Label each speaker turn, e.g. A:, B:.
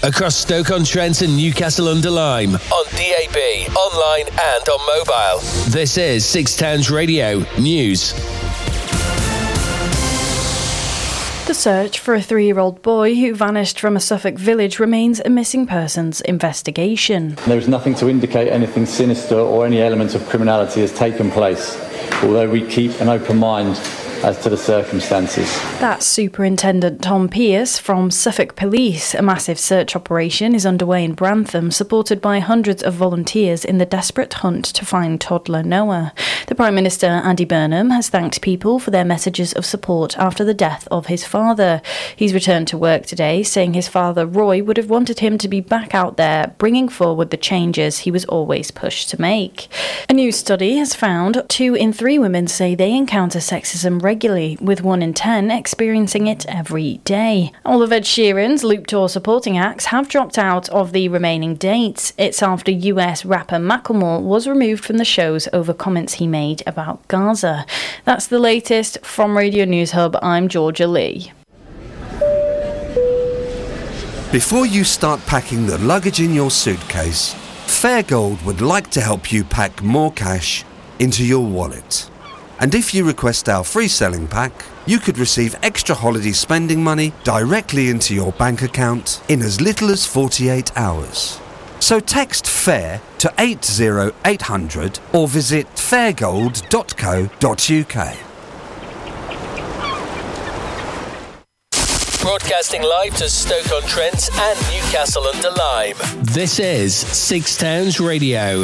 A: across Stoke-on-Trent and Newcastle-under-Lyme, on DAB, online and on mobile. This is Six Towns Radio News.
B: The search for a 3-year-old boy who vanished from a Suffolk village remains a missing persons investigation.
C: There is nothing to indicate anything sinister or any element of criminality has taken place, although we keep an open mind as to the circumstances.
B: That's Superintendent Tom Pearce from Suffolk Police. A massive search operation is underway in Brantham, supported by hundreds of volunteers in the desperate hunt to find toddler Noah. The Prime Minister, Andy Burnham, has thanked people for their messages of support after the death of his father. He's returned to work today, saying his father, Roy, would have wanted him to be back out there, bringing forward the changes he was always pushed to make. A new study has found 2 in 3 women say they encounter sexism regularly, with 1 in 10 experiencing it every day. All of Ed Sheeran's Loop Tour supporting acts have dropped out of the remaining dates. It's after US rapper Macklemore was removed from the shows over comments he made about Gaza. That's the latest from Radio News Hub. I'm Georgia Lee.
D: Before you start packing the luggage in your suitcase, Fairgold would like to help you pack more cash into your wallet. And if you request our free selling pack, you could receive extra holiday spending money directly into your bank account in as little as 48 hours. So text FAIR to 80800 or visit fairgold.co.uk.
A: Broadcasting live to Stoke-on-Trent and Newcastle-under-Lyme. This is Six Towns Radio.